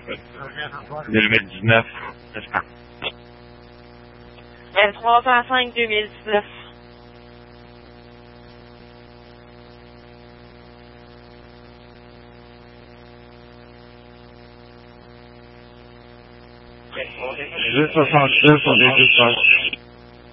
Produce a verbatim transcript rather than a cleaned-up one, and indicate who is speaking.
Speaker 1: deux mille dix-neuf, c'est ça.
Speaker 2: vingt-trois zéro cinq deux mille dix-neuf.
Speaker 1: deux soixante-deux pour des deux